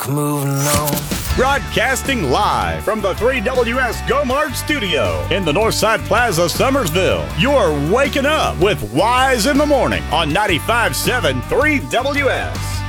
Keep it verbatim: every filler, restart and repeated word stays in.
moving on. Broadcasting live from the three W S Go Mart studio in the Northside Plaza, Summersville. You're waking up with Wise in the Morning on ninety-five point seven three W S.